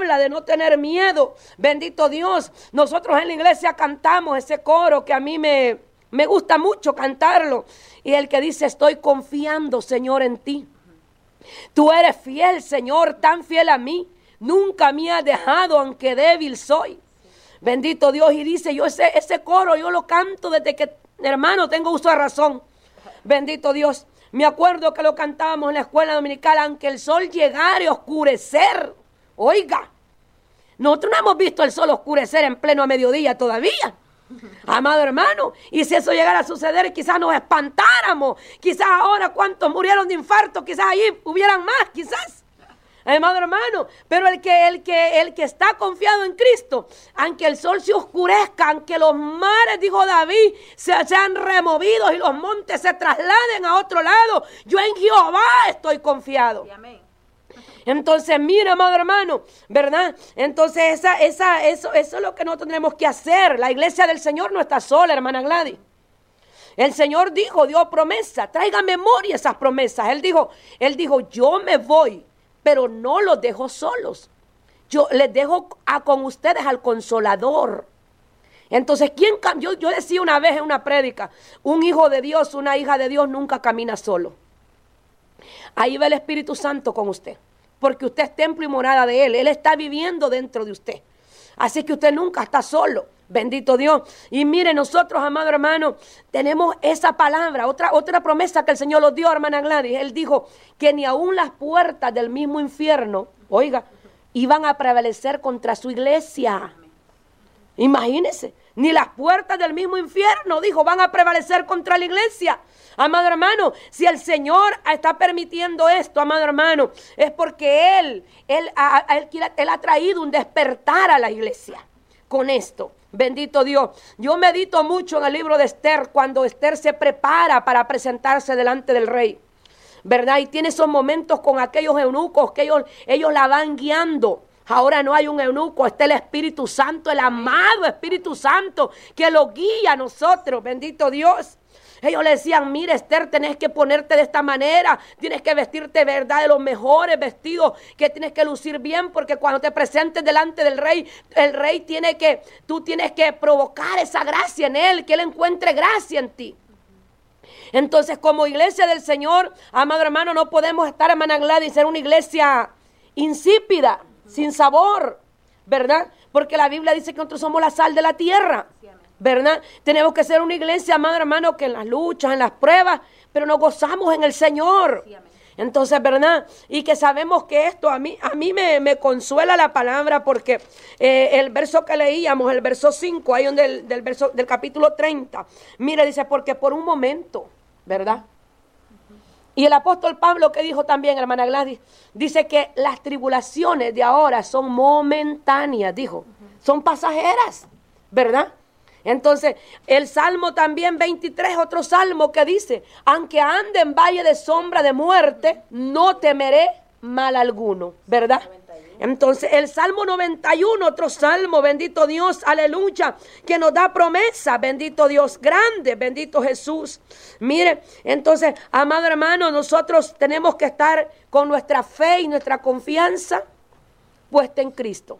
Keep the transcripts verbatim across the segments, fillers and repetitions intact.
habla de no tener miedo. Bendito Dios. Nosotros en la iglesia cantamos ese coro que a mí me, me gusta mucho cantarlo. Y el que dice, estoy confiando, Señor, en ti. Tú eres fiel, Señor, tan fiel a mí. Nunca me has dejado, aunque débil soy. Bendito Dios. Y dice, yo ese, ese coro yo lo canto desde que, hermano, tengo uso de razón. Bendito Dios. Me acuerdo que lo cantábamos en la escuela dominical, aunque el sol llegare a oscurecer. Oiga, nosotros no hemos visto el sol oscurecer en pleno mediodía todavía. Amado hermano, y si eso llegara a suceder, quizás nos espantáramos. Quizás ahora cuántos murieron de infarto, quizás ahí hubieran más, quizás. Amado hermano, pero el que, el, que, el que está confiado en Cristo, aunque el sol se oscurezca, aunque los mares, dijo David, se sean removidos y los montes se trasladen a otro lado, yo en Jehová estoy confiado. Amén. Entonces, mira, amado hermano, ¿verdad? Entonces, esa, esa, eso, eso es lo que nosotros tenemos que hacer. La iglesia del Señor no está sola, hermana Gladys. El Señor dijo, dio promesa, traiga memoria esas promesas. Él dijo, Él dijo, yo me voy, pero no los dejo solos. Yo les dejo a, con ustedes al Consolador. Entonces, ¿quién cambió? Yo decía una vez en una prédica, un hijo de Dios, una hija de Dios nunca camina solo. Ahí va el Espíritu Santo con usted, porque usted es templo y morada de Él. Él está viviendo dentro de usted. Así que usted nunca está solo. Bendito Dios. Y mire, nosotros, amado hermano, tenemos esa palabra, otra, otra promesa que el Señor nos dio, hermana Gladys. Él dijo que ni aún las puertas del mismo infierno, oiga, iban a prevalecer contra su iglesia. Imagínense, ni las puertas del mismo infierno, dijo, van a prevalecer contra la iglesia. Amado hermano, si el Señor está permitiendo esto, amado hermano, es porque Él, Él, él, él, él ha traído un despertar a la iglesia con esto. Bendito Dios. Yo medito mucho en el libro de Esther, cuando Esther se prepara para presentarse delante del rey, ¿verdad? Y tiene esos momentos con aquellos eunucos que ellos, ellos la van guiando. Ahora no hay un eunuco, está el Espíritu Santo, el amado Espíritu Santo que lo guía a nosotros. Bendito Dios. Ellos le decían, mira Esther, tenés que ponerte de esta manera, tienes que vestirte, verdad, de los mejores vestidos, que tienes que lucir bien, porque cuando te presentes delante del rey, el rey tiene que, tú tienes que provocar esa gracia en él, que él encuentre gracia en ti. Entonces, como iglesia del Señor, amado hermano, no podemos estar, hermana Gladys, ser una iglesia insípida, sin sabor, ¿verdad? Porque la Biblia dice que nosotros somos la sal de la tierra, ¿verdad? Tenemos que ser una iglesia, amado hermano, que en las luchas, en las pruebas, pero nos gozamos en el Señor. Sí, entonces, ¿verdad? Y que sabemos que esto a mí, a mí me, me consuela la palabra, porque eh, el verso que leíamos, el verso cinco, ahí donde el, del, verso, del capítulo treinta, mira, dice, porque por un momento, ¿verdad? Uh-huh. Y el apóstol Pablo, que dijo también, hermana Gladys, dice que las tribulaciones de ahora son momentáneas, dijo, uh-huh. Son pasajeras, ¿verdad? Entonces, el Salmo también veintitrés, otro salmo que dice, aunque ande en valle de sombra de muerte, no temeré mal alguno, ¿verdad? Entonces, el Salmo noventa y uno, otro salmo, bendito Dios, aleluya, que nos da promesa, bendito Dios, grande, bendito Jesús. Mire, entonces, amado hermano, nosotros tenemos que estar con nuestra fe y nuestra confianza puesta en Cristo.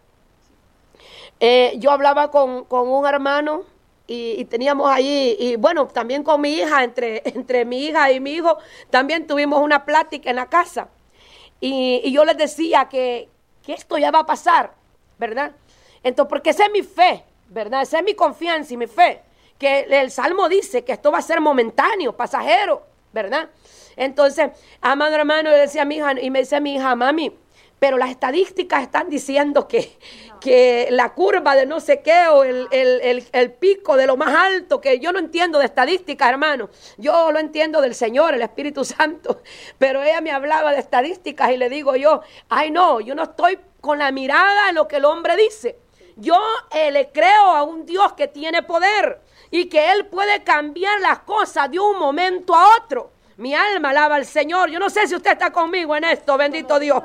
Eh, yo hablaba con, con un hermano, Y, y teníamos allí, y bueno, también con mi hija, entre, entre mi hija y mi hijo, también tuvimos una plática en la casa. Y, y yo les decía que, que esto ya va a pasar, ¿verdad? Entonces, porque esa es mi fe, ¿verdad? Esa es mi confianza y mi fe. Que el, el Salmo dice que esto va a ser momentáneo, pasajero, ¿verdad? Entonces, amado hermano, yo decía a mi hija, y me decía mi hija, mami, pero las estadísticas están diciendo que, no. que la curva de no sé qué o el, el, el, el pico de lo más alto, que yo no entiendo de estadísticas, hermano. Yo lo entiendo del Señor, el Espíritu Santo. Pero ella me hablaba de estadísticas y le digo yo, ay no, yo no estoy con la mirada en lo que el hombre dice. Yo eh, le creo a un Dios que tiene poder y que Él puede cambiar las cosas de un momento a otro. Mi alma alaba al Señor. Yo no sé si usted está conmigo en esto, bendito Dios.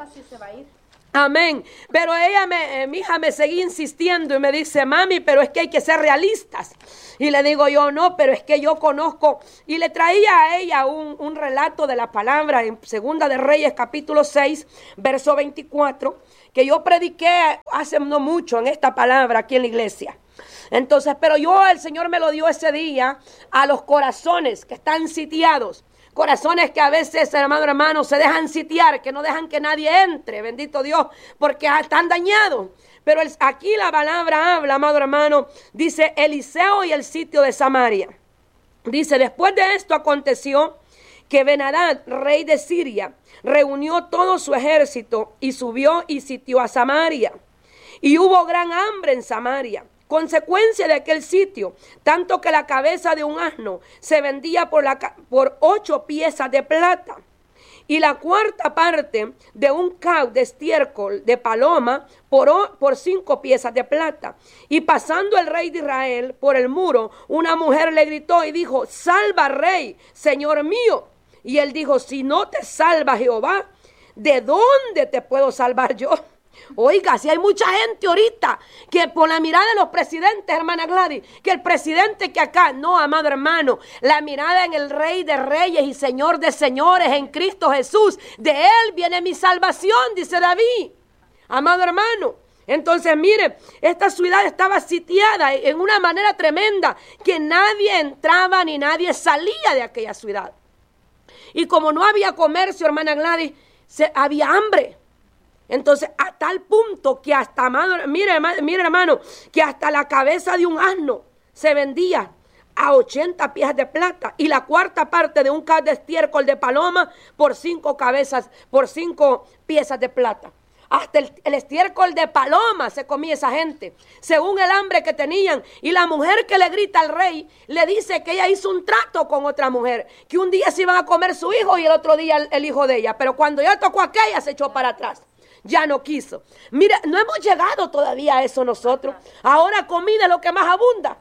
Amén. Pero ella, me, eh, mi hija me seguía insistiendo y me dice, mami, pero es que hay que ser realistas. Y le digo yo, no, pero es que yo conozco. Y le traía a ella un, un relato de la palabra en Segunda de Reyes, capítulo seis, verso veinticuatro, que yo prediqué hace no mucho en esta palabra aquí en la iglesia. Entonces, pero yo, el Señor me lo dio ese día a los corazones que están sitiados. Corazones que a veces, hermano, hermano, se dejan sitiar, que no dejan que nadie entre, bendito Dios, porque están dañados. Pero el, aquí la palabra habla, amado hermano, dice Eliseo y el sitio de Samaria. Dice, después de esto aconteció que Ben-Hadad, rey de Siria, reunió todo su ejército y subió y sitió a Samaria. Y hubo gran hambre en Samaria. Consecuencia de aquel sitio, tanto que la cabeza de un asno se vendía por, la, por ocho piezas de plata, y la cuarta parte de un cau de estiércol de paloma por, por cinco piezas de plata. Y pasando el rey de Israel por el muro, una mujer le gritó y dijo, salva, rey, señor mío. Y él dijo, si no te salva Jehová, ¿de dónde te puedo salvar yo? Oiga, si hay mucha gente ahorita que por la mirada de los presidentes, hermana Gladys, que el presidente que acá, no, amado hermano, la mirada en el Rey de Reyes y Señor de Señores, en Cristo Jesús, de Él viene mi salvación, dice David, amado hermano. Entonces, mire, esta ciudad estaba sitiada en una manera tremenda, que nadie entraba ni nadie salía de aquella ciudad. Y como no había comercio, hermana Gladys, se, había hambre. Entonces, a tal punto que hasta, mire, mire hermano, que hasta la cabeza de un asno se vendía a ochenta piezas de plata y la cuarta parte de un cau de estiércol de paloma por cinco cabezas, por cinco piezas de plata. Hasta el, el estiércol de paloma se comía esa gente, según el hambre que tenían. Y la mujer que le grita al rey, le dice que ella hizo un trato con otra mujer, que un día se iban a comer su hijo y el otro día el, el hijo de ella. Pero cuando ya tocó aquella, se echó para atrás. Ya no quiso. Mira, no hemos llegado todavía a eso nosotros. Ahora comida es lo que más abunda.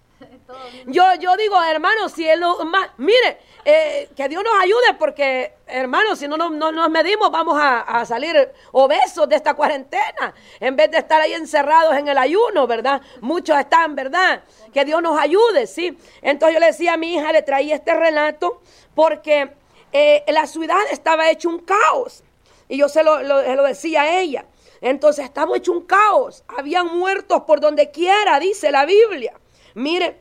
Yo, yo digo, hermano, si él lo más, mire, eh, que Dios nos ayude, porque, hermano, si no, no, no nos medimos, vamos a, a salir obesos de esta cuarentena, en vez de estar ahí encerrados en el ayuno, ¿verdad? Muchos están, ¿verdad? Que Dios nos ayude, ¿sí? Entonces yo le decía a mi hija, le traía este relato, porque eh, la ciudad estaba hecho un caos. Y yo se lo, lo, se lo decía a ella. Entonces estaba hecho un caos. Habían muertos por donde quiera, dice la Biblia. Mire,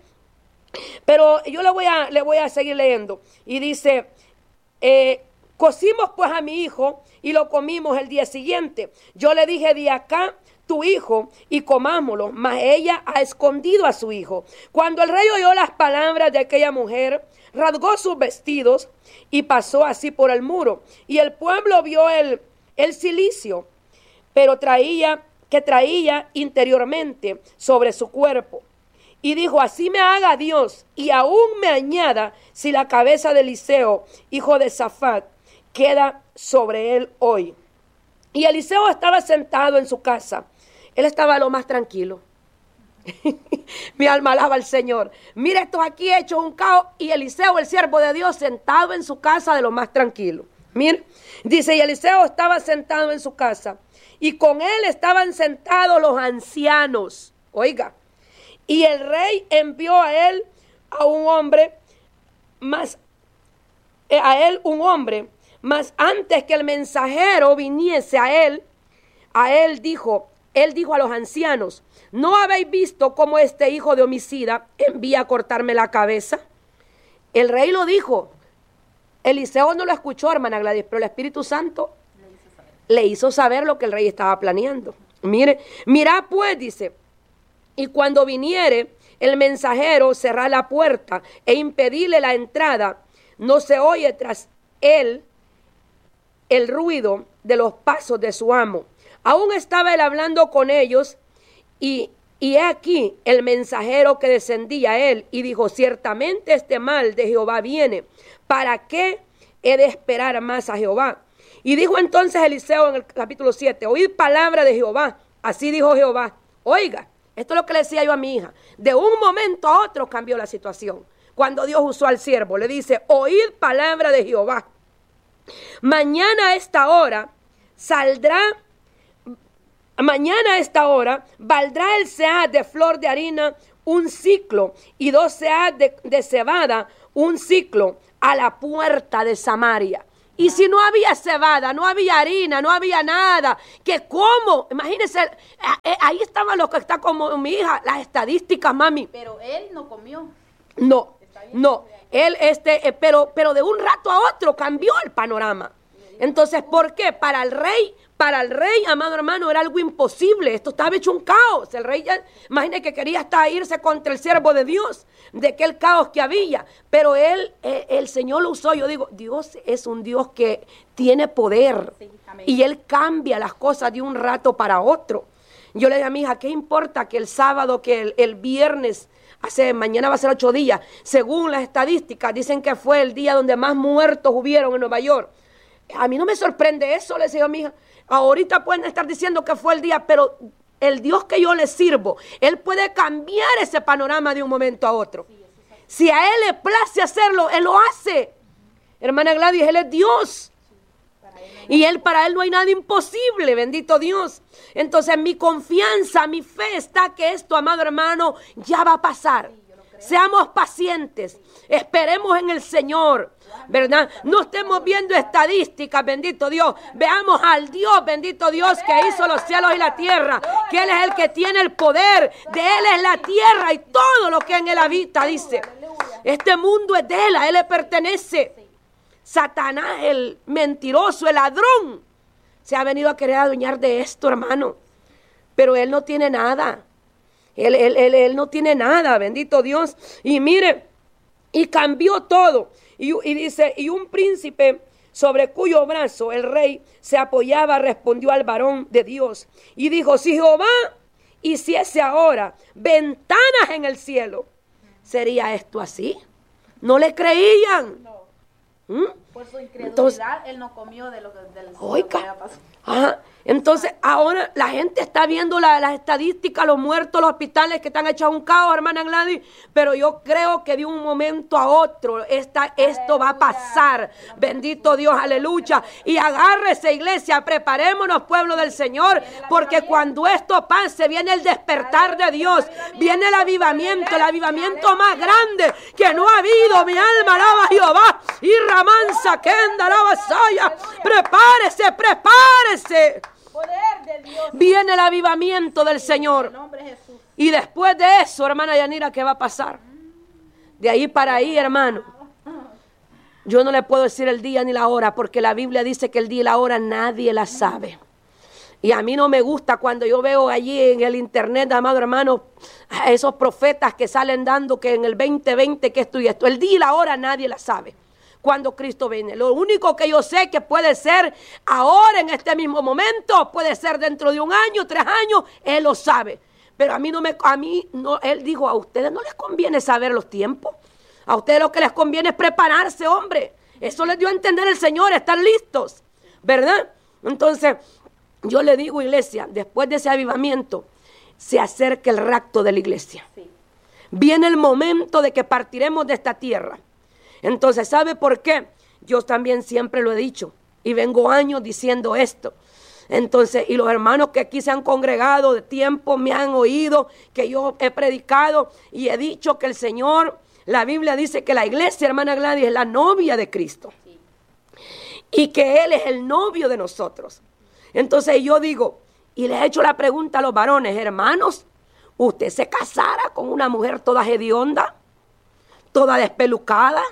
pero yo le voy a, le voy a seguir leyendo. Y dice, eh, cocimos pues a mi hijo y lo comimos el día siguiente. Yo le dije, de acá tu hijo y comámoslo. Mas ella ha escondido a su hijo. Cuando el rey oyó las palabras de aquella mujer, rasgó sus vestidos y pasó así por el muro. Y el pueblo vio el, el cilicio, pero traía, que traía interiormente sobre su cuerpo. Y dijo, así me haga Dios, y aún me añada, si la cabeza de Eliseo, hijo de Safat, queda sobre él hoy. Y Eliseo estaba sentado en su casa. Él estaba lo más tranquilo. Mi alma alaba al Señor. Mira, estos aquí hechos un caos, y Eliseo, el siervo de Dios, sentado en su casa de lo más tranquilo. Mire, dice, y Eliseo estaba sentado en su casa, y con él estaban sentados los ancianos. Oiga, y el rey envió a él a un hombre, más a él un hombre, mas antes que el mensajero viniese a él, a él dijo, él dijo a los ancianos, ¿no habéis visto cómo este hijo de homicida envía a cortarme la cabeza? El rey lo dijo. Eliseo no lo escuchó, hermana Gladys, pero el Espíritu Santo le hizo saber, le hizo saber lo que el rey estaba planeando. Mire, mirad pues, dice, y cuando viniere el mensajero, cerrad la puerta e impedirle la entrada, no se oye tras él el ruido de los pasos de su amo. Aún estaba él hablando con ellos, y, y he aquí el mensajero que descendía a él, y dijo, ciertamente este mal de Jehová viene. ¿Para qué he de esperar más a Jehová? Y dijo entonces Eliseo en el capítulo siete, oíd palabra de Jehová. Así dijo Jehová. Oiga, esto es lo que le decía yo a mi hija. De un momento a otro cambió la situación. Cuando Dios usó al siervo, le dice, oíd palabra de Jehová. Mañana a esta hora saldrá, mañana a esta hora valdrá el seah de flor de harina un ciclo, y dos seah de, de cebada un ciclo, a la puerta de Samaria. Y si no había cebada, no había harina, no había nada, ¿que cómo? Imagínense, ahí estaba lo que está como mi hija, las estadísticas, mami. Pero él no comió. No, no, él, este, eh, pero, pero de un rato a otro cambió el panorama. Entonces, ¿por qué? Para el rey, para el rey, amado hermano, era algo imposible. Esto estaba hecho un caos. El rey ya, imagínate que quería hasta irse contra el siervo de Dios, de aquel caos que había. Pero él, eh, el Señor lo usó. Yo digo, Dios es un Dios que tiene poder. Sí, y Él cambia las cosas de un rato para otro. Yo le dije a mi hija, ¿qué importa que el sábado, que el, el viernes, hace, mañana va a ser ocho días, según las estadísticas, dicen que fue el día donde más muertos hubieron en Nueva York? A mí no me sorprende eso, le decía a mi hija. Ahorita pueden estar diciendo que fue el día, pero el Dios que yo le sirvo, Él puede cambiar ese panorama de un momento a otro. Si a Él le place hacerlo, Él lo hace. Hermana Gladys, Él es Dios. Y Él, para Él no hay nada imposible, bendito Dios. Entonces mi confianza, mi fe está que esto, amado hermano, ya va a pasar. Seamos pacientes, esperemos en el Señor, ¿verdad? No estemos viendo estadísticas, bendito Dios. Veamos al Dios, bendito Dios, que hizo los cielos y la tierra, que Él es el que tiene el poder, de Él es la tierra y todo lo que en Él habita, dice. Este mundo es de Él, a Él le pertenece. Satanás, el mentiroso, el ladrón, se ha venido a querer adueñar de esto, hermano, pero Él no tiene nada. Él, él, él, él no tiene nada, bendito Dios. Y mire, y cambió todo. Y, y dice, y un príncipe sobre cuyo brazo el rey se apoyaba respondió al varón de Dios. Y dijo, si Jehová hiciese ahora ventanas en el cielo, ¿sería esto así? No le creían. No. ¿Mm? Por su incredulidad, entonces, él no comió de lo que, del, oiga, lo que había pasado. Ajá. Entonces, ahora la gente está viendo la, las estadísticas, los muertos, los hospitales que están hechos un caos, hermana Gladys, pero yo creo que de un momento a otro esta, esto va a pasar. Bendito Dios, aleluya. Y agárrese, iglesia, preparémonos, pueblo del Señor, porque cuando esto pase, viene el despertar de Dios, viene el avivamiento, el avivamiento más grande que no ha habido. Mi alma alaba a Jehová, y Ramansa, Kenda, alaba Saya. Prepárese, prepárese. Viene el avivamiento del Señor. Y después de eso, hermana Yanira, ¿qué va a pasar? De ahí para ahí, hermano, yo no le puedo decir el día ni la hora, porque la Biblia dice que el día y la hora nadie la sabe. Y a mí no me gusta cuando yo veo allí en el internet, amado hermano, a esos profetas que salen dando que en el veinte veinte que esto y esto. El día y la hora nadie la sabe. Cuando Cristo viene, lo único que yo sé que puede ser ahora en este mismo momento, puede ser dentro de un año, tres años, Él lo sabe. Pero a mí no me, a mí no, Él dijo, a ustedes no les conviene saber los tiempos. A ustedes lo que les conviene es prepararse, hombre. Eso les dio a entender el Señor, estar listos, ¿verdad? Entonces, yo le digo, iglesia, después de ese avivamiento, se acerca el rapto de la iglesia. Sí. Viene el momento de que partiremos de esta tierra. Entonces, ¿sabe por qué? Yo también siempre lo he dicho y vengo años diciendo esto. Entonces, y los hermanos que aquí se han congregado de tiempo me han oído que yo he predicado y he dicho que el Señor, la Biblia dice que la iglesia, hermana Gladys, es la novia de Cristo. Sí. Y que Él es el novio de nosotros. Entonces yo digo, y les he hecho la pregunta a los varones, hermanos, ¿usted se casara con una mujer toda hedionda, toda despelucada,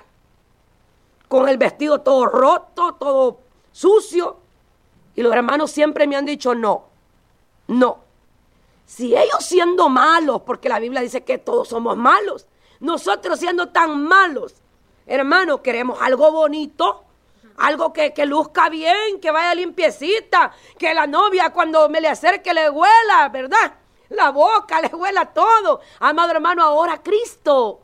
con el vestido todo roto, todo sucio? Y los hermanos siempre me han dicho no, no. Si ellos siendo malos, porque la Biblia dice que todos somos malos, nosotros siendo tan malos, hermanos, queremos algo bonito, algo que, que luzca bien, que vaya limpiecita, que la novia cuando me le acerque le huela, ¿verdad? La boca le huela todo. Amado hermano, ahora Cristo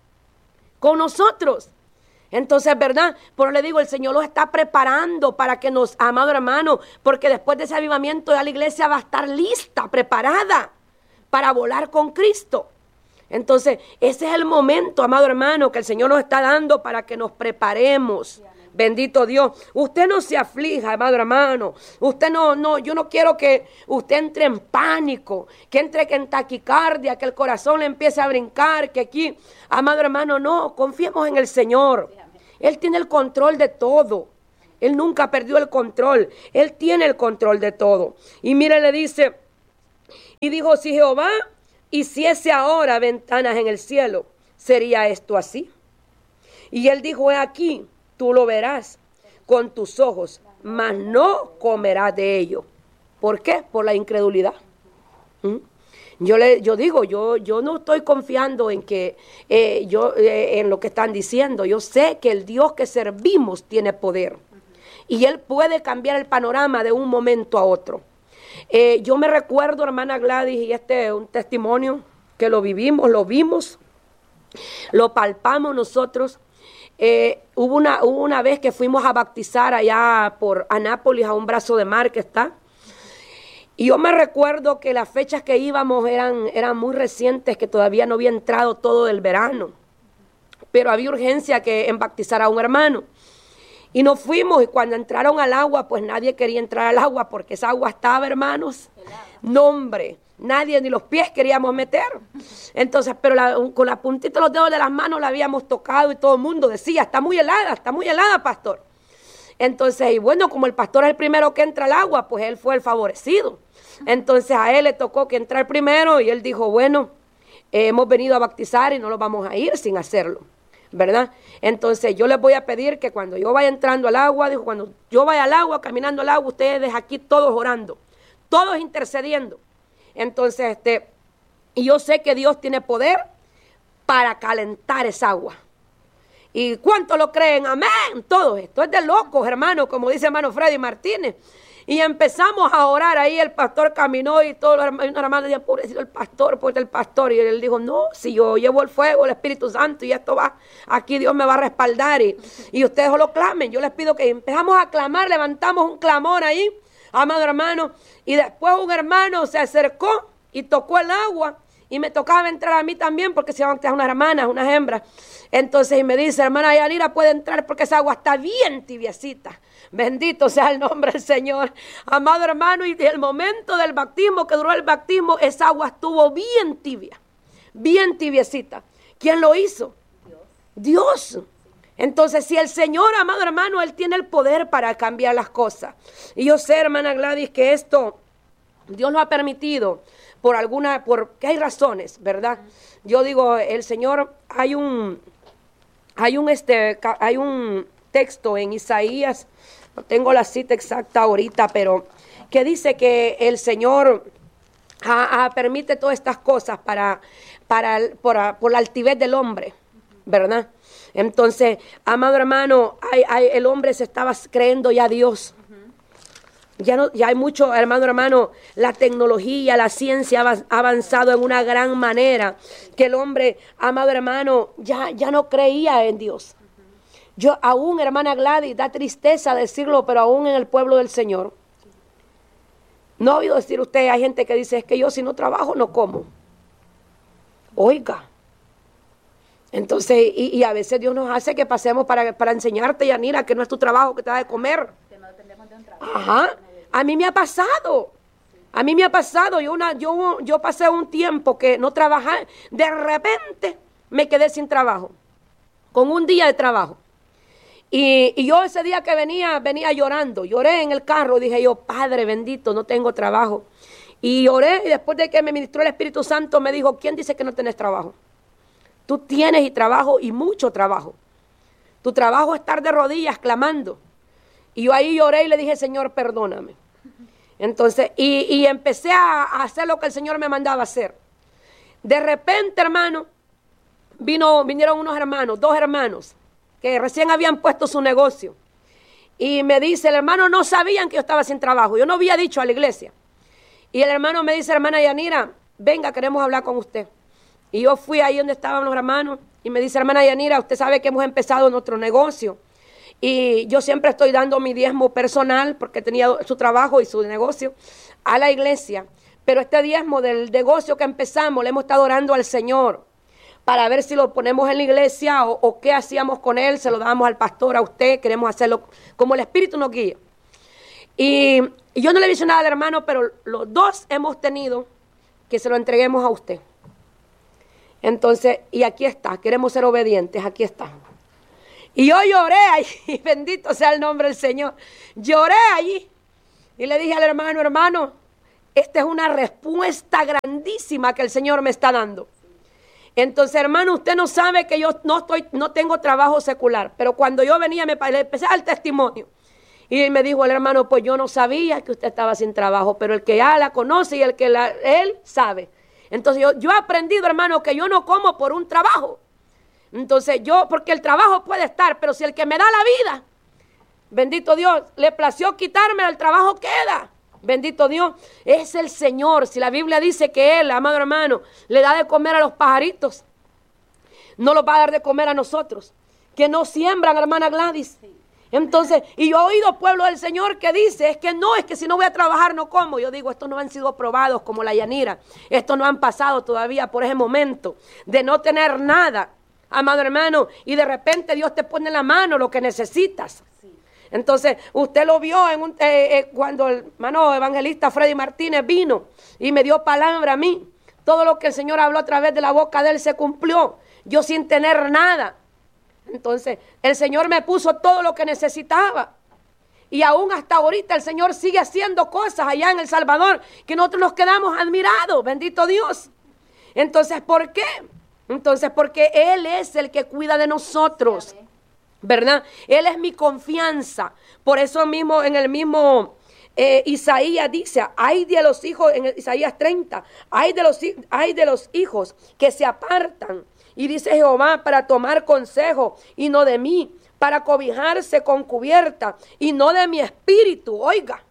con nosotros. Entonces, ¿verdad? Por le digo, el Señor los está preparando para que nos, amado hermano, porque después de ese avivamiento ya la iglesia va a estar lista, preparada para volar con Cristo. Entonces, ese es el momento, amado hermano, que el Señor nos está dando para que nos preparemos. Bendito Dios. Usted no se aflija, amado hermano. Usted no, no, yo no quiero que usted entre en pánico, que entre en taquicardia, que el corazón le empiece a brincar, que aquí, amado hermano, no, confiemos en el Señor. Él tiene el control de todo. Él nunca perdió el control. Él tiene el control de todo. Y mire, le dice, y dijo, si Jehová hiciese ahora ventanas en el cielo, ¿sería esto así? Y él dijo, he aquí, tú lo verás con tus ojos, mas no comerás de ello. ¿Por qué? Por la incredulidad. ¿Mm? Yo le, yo digo, yo, yo no estoy confiando en que eh, yo eh, en lo que están diciendo. Yo sé que el Dios que servimos tiene poder y Él puede cambiar el panorama de un momento a otro. Eh, yo me recuerdo, hermana Gladys, y este es un testimonio que lo vivimos, lo vimos, lo palpamos nosotros. Eh, hubo, una, hubo una vez que fuimos a bautizar allá por Anápolis, a un brazo de mar que está. Y yo me recuerdo que las fechas que íbamos eran, eran muy recientes, que todavía no había entrado todo el verano. Pero había urgencia que en bautizar a un hermano. Y nos fuimos, y cuando entraron al agua, pues nadie quería entrar al agua, porque esa agua estaba, hermanos, no, hombre, nadie ni los pies queríamos meter. Entonces, pero la, con la puntita de los dedos de las manos la habíamos tocado y todo el mundo decía, está muy helada, está muy helada, pastor. Entonces, y bueno, como el pastor es el primero que entra al agua, pues él fue el favorecido. Entonces a él le tocó que entrar primero y él dijo, bueno, eh, hemos venido a bautizar y no nos vamos a ir sin hacerlo, ¿verdad? Entonces yo les voy a pedir que cuando yo vaya entrando al agua, dijo, cuando yo vaya al agua, caminando al agua, ustedes aquí todos orando, todos intercediendo. Entonces, este, y yo sé que Dios tiene poder para calentar esa agua. ¿Y cuántos lo creen? Amén. Todo esto es de locos, hermano, como dice hermano Freddy Martínez. Y empezamos a orar ahí, el pastor caminó y todos los hermanos, una hermana decía, pobrecito el pastor, pues el pastor. Y él dijo, no, si yo llevo el fuego, el Espíritu Santo y esto va, aquí Dios me va a respaldar. Y, y ustedes lo clamen, yo les pido que empezamos a clamar, levantamos un clamor ahí, amado hermano. Y después un hermano se acercó y tocó el agua. Y me tocaba entrar a mí también porque se iban a unas hermanas, unas hembras. Entonces y me dice, hermana Yanira, puede entrar porque esa agua está bien tibiecita. Bendito sea el nombre del Señor. Amado hermano, y el momento del bautismo, que duró el bautismo, esa agua estuvo bien tibia, bien tibiecita. ¿Quién lo hizo? Dios. Dios. Entonces, si el Señor, amado hermano, Él tiene el poder para cambiar las cosas. Y yo sé, hermana Gladys, que esto Dios lo ha permitido. Por alguna, porque hay razones, ¿verdad? Yo digo, el Señor, hay un, hay un, este, hay un texto en Isaías, no tengo la cita exacta ahorita, pero que dice que el Señor a, a, permite todas estas cosas para, para, por, por la altivez del hombre, ¿verdad? Entonces, amado hermano, hay, hay, el hombre se estaba creyendo ya a Dios. Ya, no, ya hay mucho, hermano, hermano, la tecnología, la ciencia ha avanzado en una gran manera, que el hombre, amado hermano, ya, ya no creía en Dios. Yo aún, hermana Gladys, da tristeza decirlo, pero aún en el pueblo del Señor. No ha oído decir usted, hay gente que dice, es que yo si no trabajo no como. Oiga. Entonces, y, y a veces Dios nos hace que pasemos para, para enseñarte, Yanira, que no es tu trabajo que te da de comer. Que no dependemos de un trabajo. Ajá. A mí me ha pasado, a mí me ha pasado, yo, una, yo, yo pasé un tiempo que no trabajaba, de repente me quedé sin trabajo, con un día de trabajo. Y, y yo ese día que venía, venía llorando, lloré en el carro, dije yo, Padre bendito, no tengo trabajo. Y lloré y después de que me ministró el Espíritu Santo me dijo, ¿quién dice que no tenés trabajo? Tú tienes y trabajo y mucho trabajo. Tu trabajo es estar de rodillas clamando. Y yo ahí lloré y le dije, Señor, perdóname. Entonces, y, y empecé a, a hacer lo que el Señor me mandaba hacer. De repente, hermano, vino, vinieron unos hermanos, dos hermanos, que recién habían puesto su negocio. Y me dice, el hermano, no sabían que yo estaba sin trabajo. Yo no había dicho a la iglesia. Y el hermano me dice, hermana Yanira, venga, queremos hablar con usted. Y yo fui ahí donde estaban los hermanos. Y me dice, hermana Yanira, usted sabe que hemos empezado nuestro negocio. Y yo siempre estoy dando mi diezmo personal, porque tenía su trabajo y su negocio, a la iglesia. Pero este diezmo del negocio que empezamos, le hemos estado orando al Señor, para ver si lo ponemos en la iglesia o, o qué hacíamos con él, se lo damos al pastor, a usted, queremos hacerlo como el Espíritu nos guía. Y, y yo no le he dicho nada al hermano, pero los dos hemos tenido que se lo entreguemos a usted. Entonces, y aquí está, queremos ser obedientes, aquí está. Y yo lloré allí, bendito sea el nombre del Señor. Lloré allí y le dije al hermano, hermano, esta es una respuesta grandísima que el Señor me está dando. Entonces, hermano, usted no sabe que yo no estoy, no tengo trabajo secular, pero cuando yo venía me le empecé al testimonio. Y me dijo el hermano, pues yo no sabía que usted estaba sin trabajo, pero el que ya la conoce y el que la, él sabe. Entonces yo, yo he aprendido, hermano, que yo no como por un trabajo. Entonces yo, porque el trabajo puede estar, pero si el que me da la vida, bendito Dios, le plació quitarme, el trabajo queda. Bendito Dios, es el Señor. Si la Biblia dice que Él, amado hermano, le da de comer a los pajaritos, no los va a dar de comer a nosotros, que no siembran, hermana Gladys. Entonces, y yo he oído pueblo del Señor que dice, es que no, es que si no voy a trabajar no como. Yo digo, estos no han sido probados como la Yanira, estos no han pasado todavía por ese momento de no tener nada, amado hermano, y de repente Dios te pone en la mano lo que necesitas. Entonces, usted lo vio en un, eh, eh, cuando el hermano evangelista Freddy Martínez vino y me dio palabra a mí. Todo lo que el Señor habló a través de la boca de él se cumplió. Yo sin tener nada. Entonces, el Señor me puso todo lo que necesitaba. Y aún hasta ahorita el Señor sigue haciendo cosas allá en El Salvador que nosotros nos quedamos admirados. Bendito Dios. Entonces, ¿por qué? Entonces, porque Él es el que cuida de nosotros. ¿Verdad? Él es mi confianza. Por eso mismo, en el mismo eh, Isaías dice, hay de los hijos, en Isaías treinta, hay de, los, hay de los hijos que se apartan. Y dice Jehová, para tomar consejo y no de mí, para cobijarse con cubierta y no de mi espíritu. Oiga,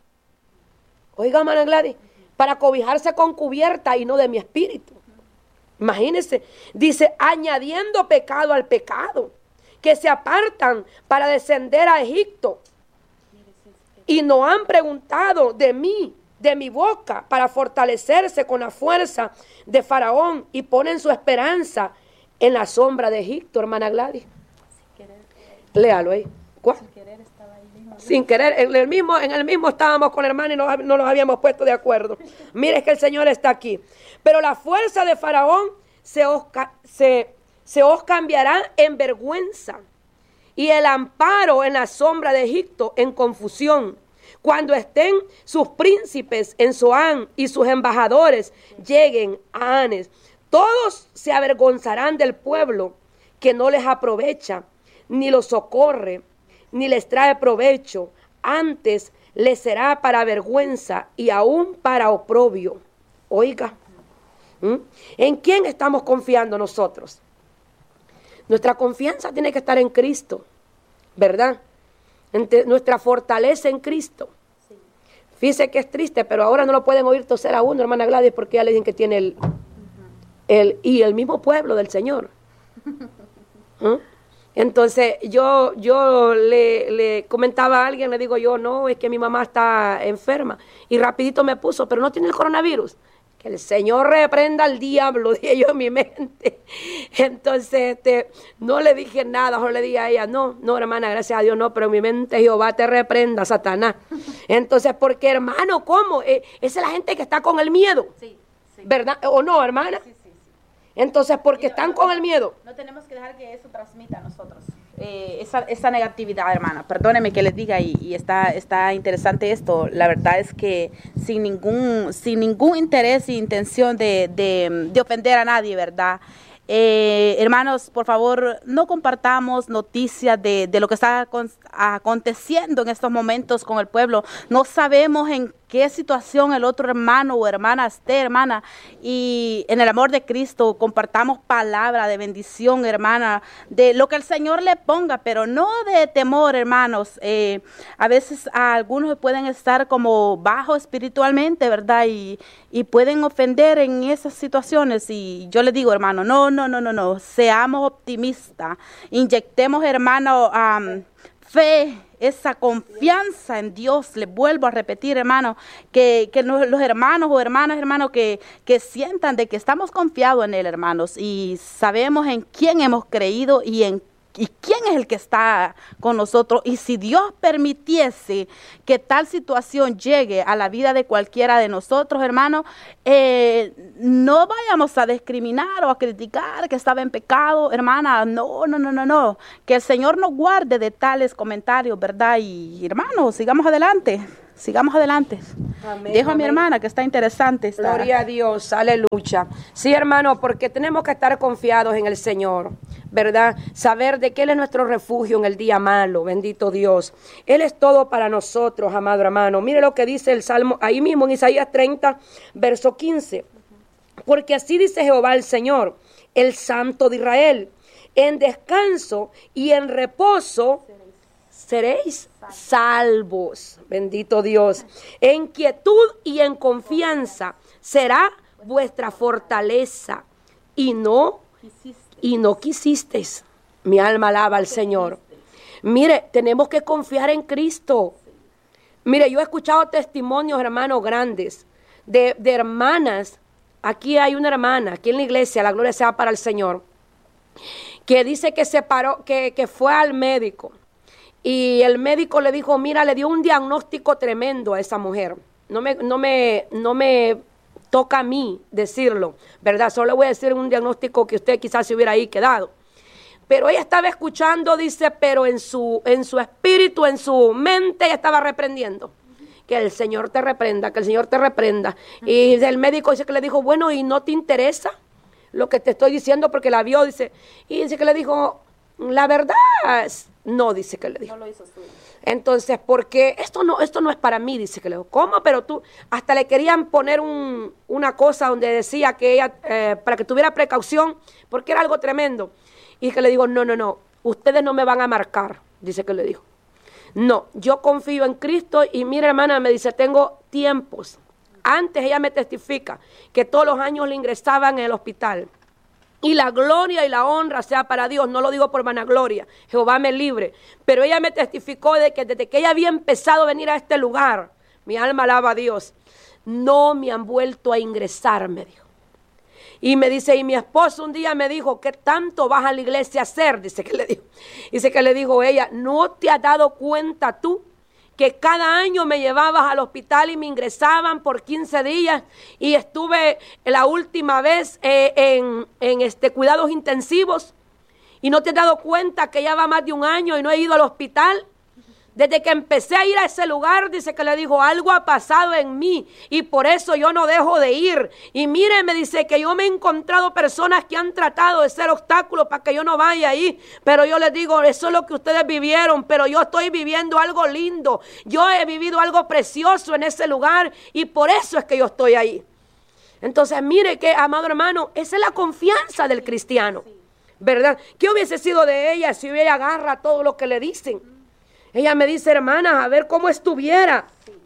oiga, hermana Gladys, para cobijarse con cubierta y no de mi espíritu. Imagínense, dice, añadiendo pecado al pecado, que se apartan para descender a Egipto y no han preguntado de mí, de mi boca, para fortalecerse con la fuerza de Faraón y ponen su esperanza en la sombra de Egipto, hermana Gladys. Sin querer, léalo ahí. ¿Cuál? Sin querer estaba ahí mismo. Sin querer, en el mismo, en el mismo estábamos con la hermana y no, no nos habíamos puesto de acuerdo. Mire que el Señor está aquí. Pero la fuerza de Faraón se os, se se os cambiará en vergüenza y el amparo en la sombra de Egipto en confusión. Cuando estén sus príncipes en Zoán y sus embajadores lleguen a Anes, todos se avergonzarán del pueblo que no les aprovecha, ni los socorre, ni les trae provecho. Antes les será para vergüenza y aún para oprobio. Oiga, ¿Mm? ¿en quién estamos confiando nosotros? Nuestra confianza tiene que estar en Cristo, ¿verdad? Entre nuestra fortaleza en Cristo. Sí. Fíjese que es triste, pero ahora no lo pueden oír toser a uno, hermana Gladys, porque ya le dicen que tiene el, uh-huh. el y el mismo pueblo del Señor. ¿Mm? Entonces yo, yo le, le comentaba a alguien, le digo yo, no, es que mi mamá está enferma. Y rapidito me puso, pero no tiene el coronavirus. Que el Señor reprenda al diablo, dije yo en mi mente. Entonces, este, no le dije nada, solo le dije a ella, no, no, hermana, gracias a Dios, no, pero en mi mente Jehová te reprenda, Satanás. Entonces, porque, hermano, ¿cómo? Eh, esa es la gente que está con el miedo, sí, sí. ¿Verdad? ¿O no, hermana? Sí, sí, sí. Entonces, porque no, están no, con el miedo. No tenemos que dejar que eso transmita a nosotros. Eh, esa, esa negatividad, hermana, perdóneme que les diga y, y está, está interesante esto. La verdad es que sin ningún, sin ningún interés e intención de, de, de ofender a nadie, ¿verdad? Eh, hermanos, por favor, no compartamos noticias de, de lo que está con, aconteciendo en estos momentos con el pueblo. No sabemos en qué situación el otro hermano o hermana esté, hermana, y en el amor de Cristo compartamos palabra de bendición, hermana, de lo que el Señor le ponga, pero no de temor, hermanos. Eh, a veces a algunos pueden estar como bajos espiritualmente, ¿verdad? Y, y pueden ofender en esas situaciones, y yo les digo, hermano, no, no, no, no, no, seamos optimistas, inyectemos, hermano, um, fe, esa confianza en Dios. Les vuelvo a repetir, hermano, que, que los hermanos o hermanas, hermanos, que, que sientan de que estamos confiados en Él, hermanos, y sabemos en quién hemos creído y en ¿y quién es el que está con nosotros? Y si Dios permitiese que tal situación llegue a la vida de cualquiera de nosotros, hermanos, eh, no no vayamos a discriminar o a criticar que estaba en pecado, hermana, no, no, no, no, no, que el Señor nos guarde de tales comentarios, ¿verdad? Y hermanos, sigamos adelante, sigamos adelante. Amén, Dejo amén. a mi hermana que está interesante. Está. Gloria a Dios, aleluya. Sí, hermano, porque tenemos que estar confiados en el Señor, ¿verdad? Saber de que Él es nuestro refugio en el día malo, bendito Dios. Él es todo para nosotros, amado hermano. Mire lo que dice el Salmo, ahí mismo en Isaías treinta, verso quince. Porque así dice Jehová el Señor, el Santo de Israel, en descanso y en reposo seréis salvos, bendito Dios. En quietud y en confianza será vuestra fortaleza, y no, y no quisisteis. Mi alma alaba al Señor. Mire, tenemos que confiar en Cristo. Mire, yo he escuchado testimonios, hermanos, grandes, de, de hermanas. Aquí hay una hermana, aquí en la iglesia, la gloria sea para el Señor, que dice que se paró, que, que fue al médico. Y el médico le dijo, mira, le dio un diagnóstico tremendo a esa mujer. No me, no me, no me toca a mí decirlo, ¿verdad? Solo le voy a decir un diagnóstico que usted quizás se hubiera ahí quedado. Pero ella estaba escuchando, dice, pero en su, en su espíritu, en su mente, ella estaba reprendiendo. Que el Señor te reprenda, que el Señor te reprenda. Y el médico dice que le dijo, bueno, ¿y no te interesa lo que te estoy diciendo? Porque la vio, dice, y dice que le dijo, la verdad, no, dice que le dijo. No lo hizo suyo. Entonces, porque esto no, esto no es para mí, dice que le dijo. ¿Cómo? Pero tú, hasta le querían poner un, una cosa donde decía que ella, eh, para que tuviera precaución, porque era algo tremendo. Y que le digo, no, no, no, ustedes no me van a marcar, dice que le dijo. No, yo confío en Cristo y mira, hermana, me dice, tengo tiempos. Antes ella me testifica que todos los años le ingresaban en el hospital. Y la gloria y la honra sea para Dios, no lo digo por vanagloria, Jehová me libre. Pero ella me testificó de que desde que ella había empezado a venir a este lugar, mi alma alaba a Dios, no me han vuelto a ingresar, me dijo. Y me dice, y mi esposo un día me dijo, ¿qué tanto vas a la iglesia a hacer? Dice que le dijo, dice que le dijo ella, ¿no te has dado cuenta tú que cada año me llevabas al hospital y me ingresaban por quince días y estuve la última vez eh, en, en este, cuidados intensivos? ¿Y no te has dado cuenta que ya va más de un año y no he ido al hospital? Desde que empecé a ir a ese lugar, dice que le dijo, algo ha pasado en mí y por eso yo no dejo de ir. Y mire, me dice que yo me he encontrado personas que han tratado de ser obstáculos para que yo no vaya ahí. Pero yo les digo, eso es lo que ustedes vivieron, pero yo estoy viviendo algo lindo. Yo he vivido algo precioso en ese lugar y por eso es que yo estoy ahí. Entonces, mire que, amado hermano, esa es la confianza del cristiano, ¿verdad? ¿Qué hubiese sido de ella si ella agarra todo lo que le dicen? Ella me dice, hermana, a ver cómo estuviera,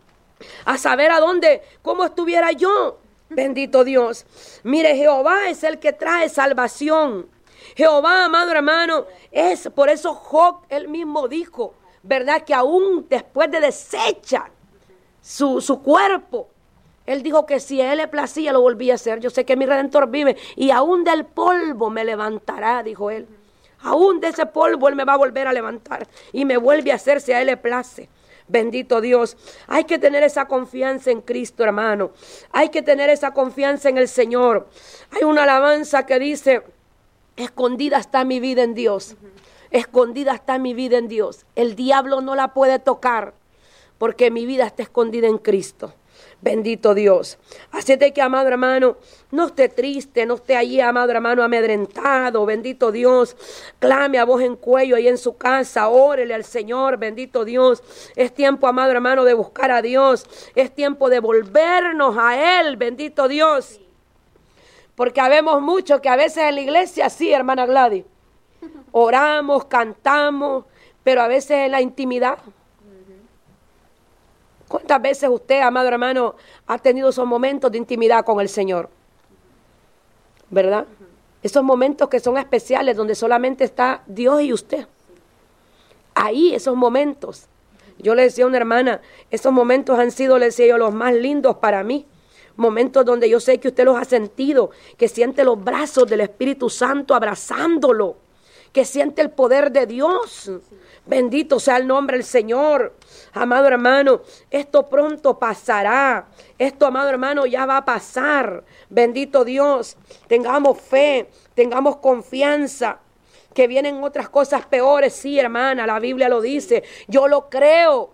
a saber a dónde, cómo estuviera yo. Bendito Dios. Mire, Jehová es el que trae salvación. Jehová, amado hermano, es por eso Job, él mismo dijo, ¿verdad? Que aún después de desechar su, su cuerpo, él dijo que si a él le placía lo volvía a hacer. Yo sé que mi Redentor vive y aún del polvo me levantará, dijo él. Aún de ese polvo Él me va a volver a levantar y me vuelve a hacer si a Él le place. Bendito Dios. Hay que tener esa confianza en Cristo, hermano. Hay que tener esa confianza en el Señor. Hay una alabanza que dice, escondida está mi vida en Dios. Escondida está mi vida en Dios. El diablo no la puede tocar porque mi vida está escondida en Cristo. Bendito Dios. Así de que, amado hermano, no esté triste, no esté allí, amado hermano, amedrentado. Bendito Dios. Clame a voz en cuello ahí en su casa. Órele al Señor. Bendito Dios. Es tiempo, amado hermano, de buscar a Dios. Es tiempo de volvernos a Él. Bendito Dios. Porque habemos mucho que a veces en la iglesia, sí, hermana Gladys, oramos, cantamos, pero a veces en la intimidad. ¿Cuántas veces usted, amado hermano, ha tenido esos momentos de intimidad con el Señor? ¿Verdad? Uh-huh. Esos momentos que son especiales, donde solamente está Dios y usted. Ahí, esos momentos. Yo le decía a una hermana, esos momentos han sido, le decía yo, los más lindos para mí. Momentos donde yo sé que usted los ha sentido, que siente los brazos del Espíritu Santo abrazándolo. que siente el poder de Dios. Bendito sea el nombre del Señor. Amado hermano, esto pronto pasará. Esto, amado hermano, ya va a pasar. Bendito Dios. Tengamos fe, tengamos confianza. Que vienen otras cosas peores. Sí, hermana, la Biblia lo dice. Yo lo creo.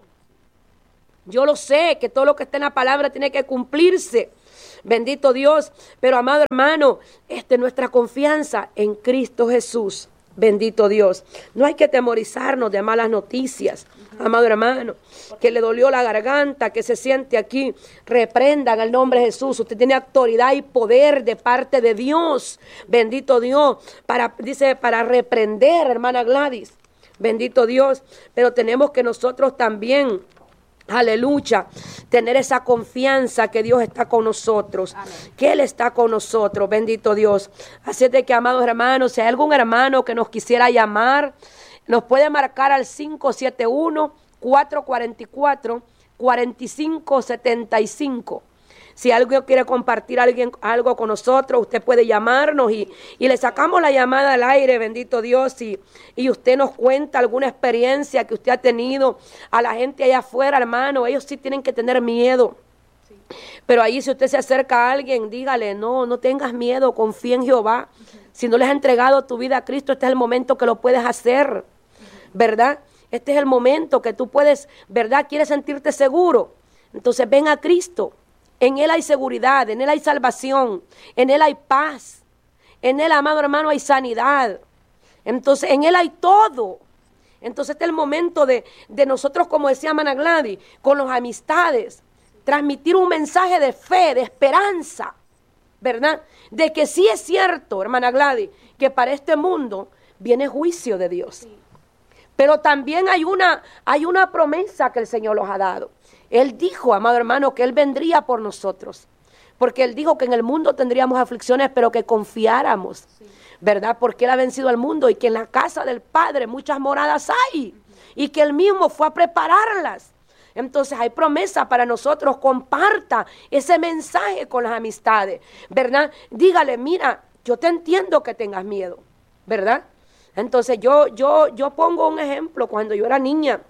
Yo lo sé, que todo lo que está en la palabra tiene que cumplirse. Bendito Dios. Pero, amado hermano, esta es nuestra confianza en Cristo Jesús. Bendito Dios. No hay que atemorizarnos de malas noticias. Uh-huh. Amado hermano, que le dolió la garganta, que se siente aquí, reprendan al nombre de Jesús. Usted tiene autoridad y poder de parte de Dios. Bendito Dios. Para, dice, para reprender, hermana Gladys. Bendito Dios. Pero tenemos que nosotros también, aleluya, tener esa confianza que Dios está con nosotros. Amén. Que Él está con nosotros, bendito Dios. Así es de que, amados hermanos, si hay algún hermano que nos quisiera llamar, nos puede marcar al cinco siete uno, cuatro cuatro cuatro, cuatro cinco siete cinco. Si alguien quiere compartir alguien, algo con nosotros, usted puede llamarnos y, y le sacamos la llamada al aire, bendito Dios, y, y usted nos cuenta alguna experiencia que usted ha tenido. A la gente allá afuera, hermano, ellos sí tienen que tener miedo. Sí. Pero ahí si usted se acerca a alguien, dígale, no, no tengas miedo, confía en Jehová. Uh-huh. Si no les has entregado tu vida a Cristo, este es el momento que lo puedes hacer, uh-huh. ¿verdad? Este es el momento que tú puedes, ¿verdad? ¿Quieres sentirte seguro? Entonces ven a Cristo. En Él hay seguridad, en Él hay salvación, en Él hay paz, en Él, amado hermano, hay sanidad. Entonces, en Él hay todo. Entonces, este es el momento de, de nosotros, como decía Mana Gladys, con las amistades, transmitir un mensaje de fe, de esperanza, ¿verdad? De que sí es cierto, hermana Gladys, que para este mundo viene juicio de Dios. Sí. Pero también hay una, hay una promesa que el Señor nos ha dado. Él dijo, amado hermano, que Él vendría por nosotros. Porque Él dijo que en el mundo tendríamos aflicciones, pero que confiáramos, sí. ¿verdad? Porque Él ha vencido al mundo y que en la casa del Padre muchas moradas hay. Uh-huh. Y que Él mismo fue a prepararlas. Entonces hay promesa para nosotros. Comparta ese mensaje con las amistades, ¿verdad? Dígale, mira, yo te entiendo que tengas miedo, ¿verdad? Entonces yo, yo, yo pongo un ejemplo. Cuando yo era niña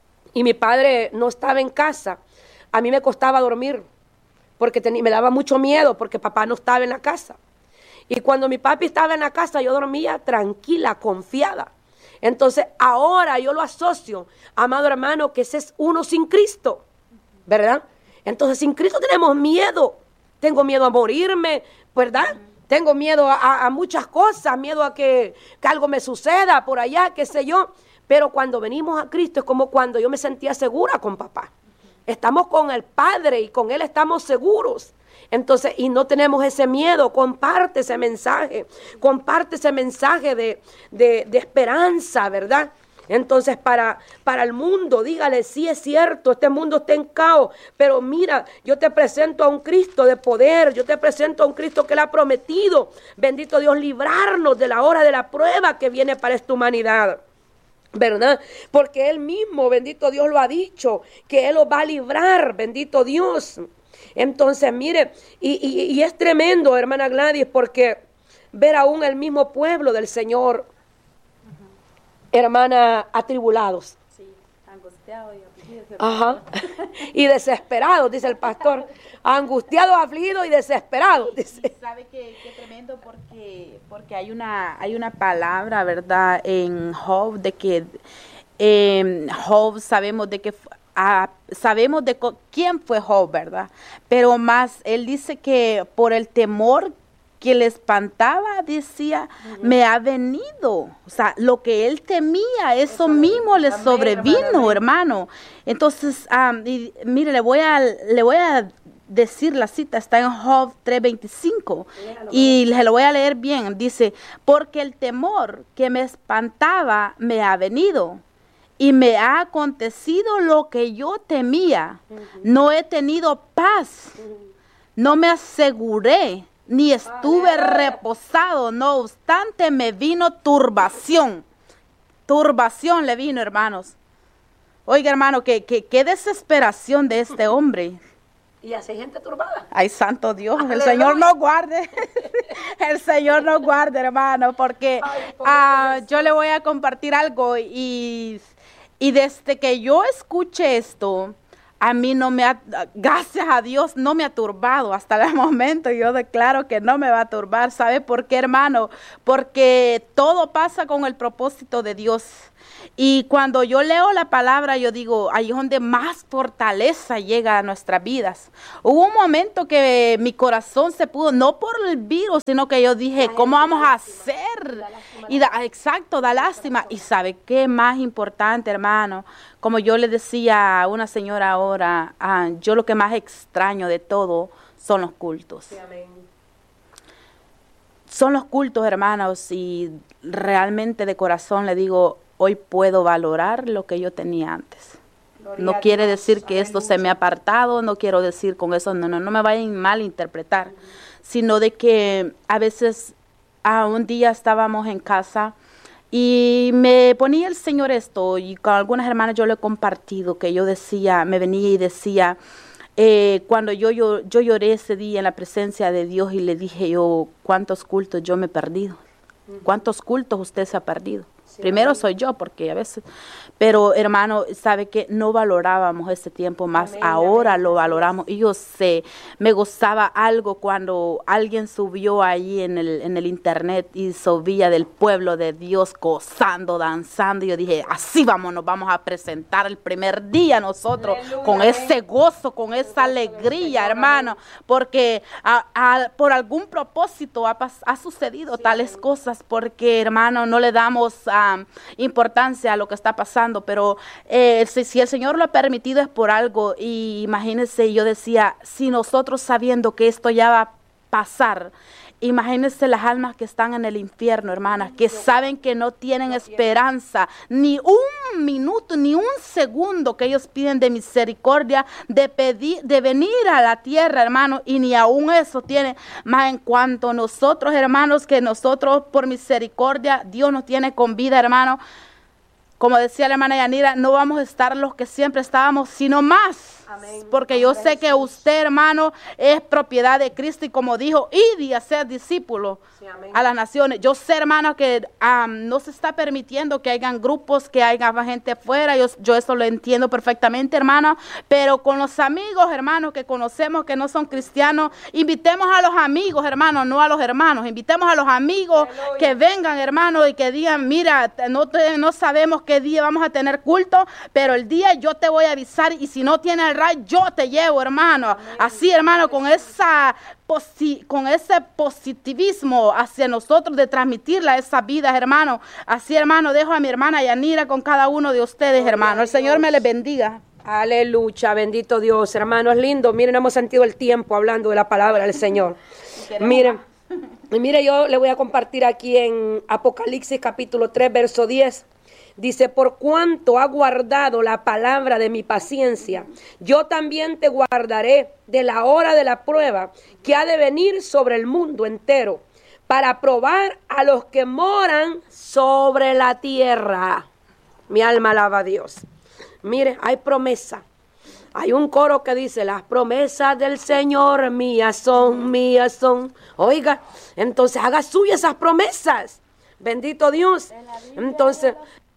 y mi padre no estaba en casa, a mí me costaba dormir, porque tenía, me daba mucho miedo, porque papá no estaba en la casa. Y cuando mi papi estaba en la casa, yo dormía tranquila, confiada. Entonces ahora yo lo asocio, amado hermano, que ese es uno sin Cristo, ¿verdad? Entonces sin Cristo tenemos miedo. Tengo miedo a morirme, ¿verdad? Tengo miedo a, a muchas cosas, miedo a que, que algo me suceda por allá, qué sé yo. Pero cuando venimos a Cristo es como cuando yo me sentía segura con papá. Estamos con el Padre y con Él estamos seguros. Entonces, y no tenemos ese miedo. Comparte ese mensaje. Comparte ese mensaje de, de, de esperanza, ¿verdad? Entonces, para, para el mundo, dígale, sí es cierto, este mundo está en caos, pero mira, yo te presento a un Cristo de poder, yo te presento a un Cristo que Él ha prometido, bendito Dios, librarnos de la hora de la prueba que viene para esta humanidad. ¿Verdad? Porque Él mismo, bendito Dios, lo ha dicho, que Él los va a librar, bendito Dios. Entonces, mire, y, y, y es tremendo, hermana Gladys, porque ver aún el mismo pueblo del Señor, uh-huh. hermana, atribulados. Sí, angustiados y afligidos. Ajá, y desesperados, dice el pastor. Angustiados, afligidos y desesperados. Dice. Y sabe que, que tremendo porque, porque hay una, hay una palabra, ¿verdad? En Job, de que eh, Job sabemos de que uh, sabemos de quién fue Job, ¿verdad? Pero más, él dice que por el temor que le espantaba, decía, uh-huh. me ha venido. O sea, lo que él temía, eso, eso mismo le sobrevino, hermano. hermano. Entonces, um, y, mire, le voy a, le voy a decir la cita, está en Job tres veinticinco, y le lo voy a leer bien. Dice, porque el temor que me espantaba me ha venido, y me ha acontecido lo que yo temía. Uh-huh. No he tenido paz, uh-huh. no me aseguré, ni estuve reposado, no obstante me vino turbación. Turbación le vino, hermanos. Oiga, hermano, que, que, qué desesperación de este hombre. Y así hay gente turbada. Ay, santo Dios, el Aleluya. Señor nos guarde. El Señor nos guarde, hermano, porque Ay, ah, yo le voy a compartir algo y, y desde que yo escuché esto, a mí no me ha, gracias a Dios, no me ha turbado hasta el momento. Yo declaro que no me va a turbar. ¿Sabe por qué, hermano? Porque todo pasa con el propósito de Dios. Y cuando yo leo la palabra, yo digo, ahí es donde más fortaleza llega a nuestras vidas. Hubo un momento que mi corazón se pudo, no por el virus, sino que yo dije, ¿cómo vamos a hacer? Y da, exacto, da lástima. Y ¿sabe qué más importante, hermano? Como yo le decía a una señora ahora, ah, yo lo que más extraño de todo son los cultos. Sí, amén. Son los cultos, hermanos, y realmente de corazón le digo, hoy puedo valorar lo que yo tenía antes. Gloria No a quiere Dios, decir que esto aleluya. se me ha apartado, no quiero decir con eso, no, no, no me vayan mal a interpretar, sino de que a veces, ah, un día estábamos en casa y me ponía el Señor esto, y con algunas hermanas yo lo he compartido, que yo decía, me venía y decía, eh, cuando yo, yo, yo lloré ese día en la presencia de Dios y le dije yo, ¿cuántos cultos yo me he perdido? ¿Cuántos cultos usted se ha perdido? Sí, Primero soy yo, porque a veces, pero hermano, sabe que no valorábamos ese tiempo más, amén, ahora amén, lo valoramos. Y yo sé, me gozaba algo cuando alguien subió ahí en el, en el internet y subía del pueblo de Dios gozando, danzando. Y yo dije, así vamos, nos vamos a presentar el primer día nosotros, aleluya, con amén, ese gozo, con esa alegría, hermano, porque a, a, por algún propósito ha, ha sucedido sí, tales amén. Cosas, porque hermano, no le damos a importancia a lo que está pasando, pero eh, si, si el Señor lo ha permitido es por algo. Y imagínense, yo decía, si nosotros sabiendo que esto ya va a pasar, imagínense las almas que están en el infierno, hermanas, que saben que no tienen esperanza, ni un minuto, ni un segundo que ellos piden de misericordia, de pedir, de venir a la tierra, hermano, y ni aún eso tiene. Más en cuanto nosotros, hermanos, que nosotros por misericordia, Dios nos tiene con vida, hermano. Como decía la hermana Yanira, no vamos a estar los que siempre estábamos, sino más. Amén. Porque yo sé que usted, hermano, es propiedad de Cristo y como dijo, id y hacer discípulos sí, a las naciones. Yo sé, hermano, que um, no se está permitiendo que hayan grupos, que haya gente afuera. Yo, yo eso lo entiendo perfectamente, hermano. Pero con los amigos, hermanos, que conocemos que no son cristianos, invitemos a los amigos, hermanos, no a los hermanos. Invitemos a los amigos aleluya, que vengan, hermano, y que digan, mira, no, te, no sabemos qué día vamos a tener culto, pero el día yo te voy a avisar y si no tiene el yo te llevo, hermano. Amén. Así, hermano, con esa con ese positivismo hacia nosotros de transmitirle a esas vidas, hermano. Así, hermano, dejo a mi hermana Yanira con cada uno de ustedes, hermano. El Señor me les bendiga. Aleluya, bendito Dios, hermano, es lindo. Miren, hemos sentido el tiempo hablando de la palabra del Señor. Miren, y mire, yo le voy a compartir aquí en Apocalipsis capítulo tres, verso diez. Dice, por cuanto ha guardado la palabra de mi paciencia, yo también te guardaré de la hora de la prueba que ha de venir sobre el mundo entero, para probar a los que moran sobre la tierra. Mi alma alaba a Dios. Mire, hay promesa. Hay un coro que dice, las promesas del Señor mías son, mías son. Oiga, entonces haga suya esas promesas. Bendito Dios. Entonces...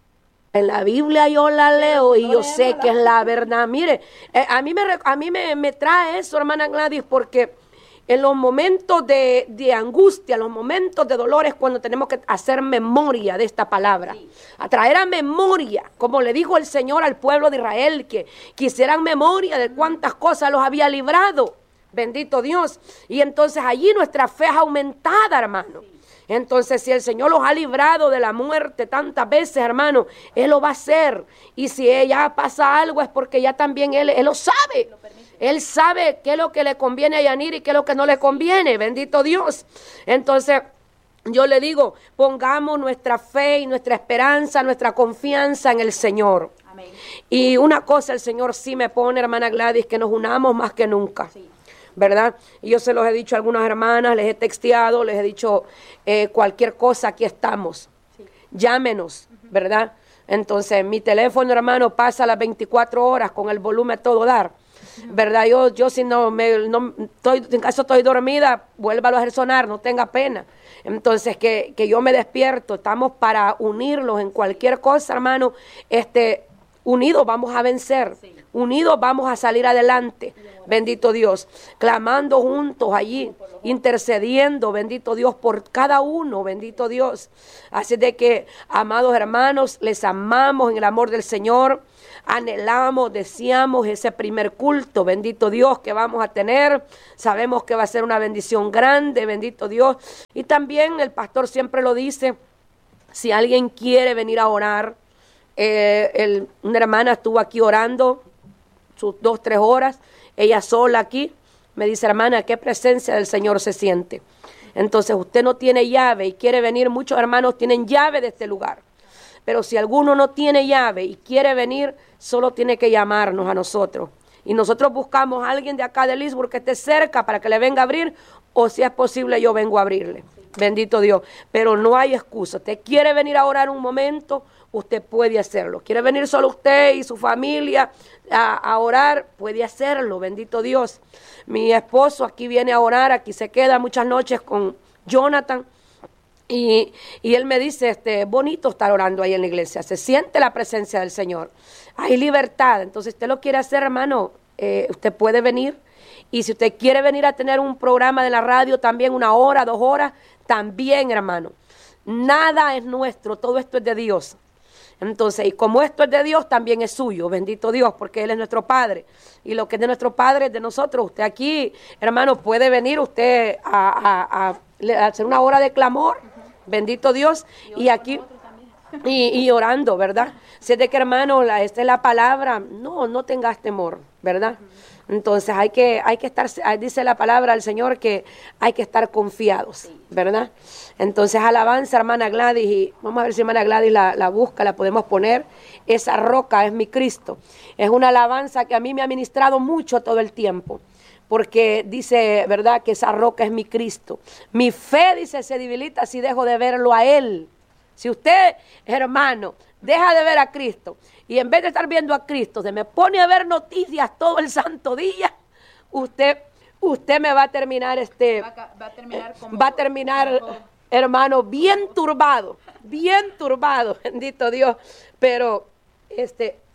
en la Biblia yo la leo y yo sé que es la verdad. Mire, eh, a mí, me, a mí me, me trae eso, hermana Gladys, porque en los momentos de, de angustia, los momentos de dolor es cuando tenemos que hacer memoria de esta palabra. Sí. A traer a memoria, como le dijo el Señor al pueblo de Israel, que quisieran memoria de cuántas cosas los había librado. Bendito Dios. Y entonces allí nuestra fe es aumentada, hermano. Sí. Entonces, si el Señor los ha librado de la muerte tantas veces, hermano, Él lo va a hacer. Y si ya pasa algo es porque ya también Él, él lo sabe. Lo él sabe qué es lo que le conviene a Yanira y qué es lo que no le conviene. Bendito Dios. Entonces, yo le digo, pongamos nuestra fe y nuestra esperanza, nuestra confianza en el Señor. Amén. Y una cosa el Señor sí me pone, hermana Gladys, que nos unamos más que nunca. Sí. ¿Verdad? Y yo se los he dicho a algunas hermanas, les he texteado, les he dicho eh, cualquier cosa, aquí estamos. Sí. Llámenos, ¿verdad? Entonces, mi teléfono, hermano, pasa las veinticuatro horas con el volumen a todo dar. ¿verdad? Yo, yo si no, me, no estoy, en caso estoy dormida, vuélvalo a hacer sonar, no tenga pena. Entonces, que, que yo me despierto, estamos para unirlos en cualquier cosa, hermano, este, unidos vamos a vencer, sí. Unidos vamos a salir adelante, bendito Dios, clamando juntos allí, intercediendo, bendito Dios, por cada uno, bendito Dios. Así de que, amados hermanos, les amamos en el amor del Señor, anhelamos, deseamos ese primer culto, bendito Dios, que vamos a tener. Sabemos que va a ser una bendición grande, bendito Dios. Y también el pastor siempre lo dice, si alguien quiere venir a orar, eh, el, una hermana estuvo aquí orando sus dos, tres horas, ella sola aquí, me dice, hermana, qué presencia del Señor se siente. Entonces usted no tiene llave y quiere venir, muchos hermanos tienen llave de este lugar. Pero si alguno no tiene llave y quiere venir, solo tiene que llamarnos a nosotros. Y nosotros buscamos a alguien de acá de Leesburg que esté cerca para que le venga a abrir, o si es posible yo vengo a abrirle. Bendito Dios. Pero no hay excusa. Usted quiere venir a orar un momento, usted puede hacerlo. Quiere venir solo usted y su familia a, a orar, puede hacerlo. Bendito Dios. Mi esposo aquí viene a orar, aquí se queda muchas noches con Jonathan. Y, y él me dice, este, bonito estar orando ahí en la iglesia, se siente la presencia del Señor, hay libertad. Entonces usted lo quiere hacer, hermano, eh, usted puede venir. Y si usted quiere venir a tener un programa de la radio también, una hora, dos horas, también, hermano. Nada es nuestro, todo esto es de Dios. Entonces, y como esto es de Dios, también es suyo, bendito Dios, porque Él es nuestro Padre. Y lo que es de nuestro Padre es de nosotros. Usted aquí, hermano, puede venir usted a, a, a, a hacer una hora de clamor, bendito Dios, y aquí... Y, y orando, ¿verdad? Si es de que, hermano, la, esta es la palabra, no, no tengas temor, ¿verdad? Entonces hay que, hay que estar, dice la palabra del Señor que hay que estar confiados, ¿verdad? Entonces alabanza, hermana Gladys, y vamos a ver si hermana Gladys la, la busca, la podemos poner. Esa roca es mi Cristo. Es una alabanza que a mí me ha ministrado mucho todo el tiempo. Porque dice, ¿verdad? Que esa roca es mi Cristo. Mi fe, dice, se debilita si dejo de verlo a Él. Si usted, hermano, deja de ver a Cristo y en vez de estar viendo a Cristo se me pone a ver noticias todo el santo día, usted, usted me va a terminar, este, va a, va a terminar, como, va a terminar como... hermano, bien turbado, bien turbado, bendito Dios. Pero este,